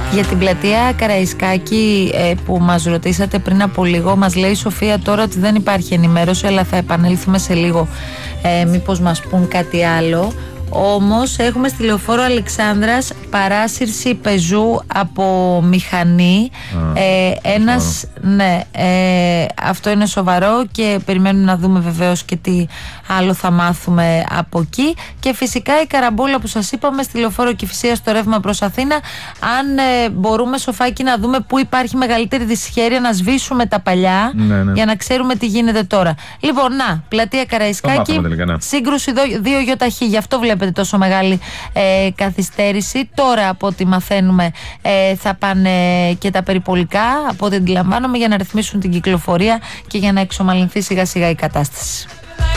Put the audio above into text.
Για την πλατεία Καραϊσκάκη που μας ρωτήσατε πριν από λίγο, μας λέει η Σοφία τώρα ότι δεν υπάρχει ενημέρωση, αλλά θα επανέλθουμε σε λίγο μήπως μας πούν κάτι άλλο. Όμως έχουμε στη Λεωφόρο Αλεξάνδρας παράσυρση πεζού από μηχανή. Αυτό είναι σοβαρό και περιμένουμε να δούμε βεβαίως και τι άλλο θα μάθουμε από εκεί. Και φυσικά η καραμπόλα που σας είπαμε στη Λεωφόρο Κηφισίας στο ρεύμα προς Αθήνα. Αν μπορούμε, Σοφάκη, να δούμε πού υπάρχει μεγαλύτερη δυσχέρεια, να σβήσουμε τα παλιά, για να ξέρουμε τι γίνεται τώρα. Λοιπόν, πλατεία Καραϊσκάκη, σύγκρουση 2 ΙΧ, γι' αυτό βλέπετε τόσο μεγάλη καθυστέρηση. Τώρα από ό,τι μαθαίνουμε θα πάνε και τα περιπολικά, από ό,τι αντιλαμβάνομαι, για να ρυθμίσουν την κυκλοφορία και για να εξομαλυνθεί σιγά σιγά η κατάσταση.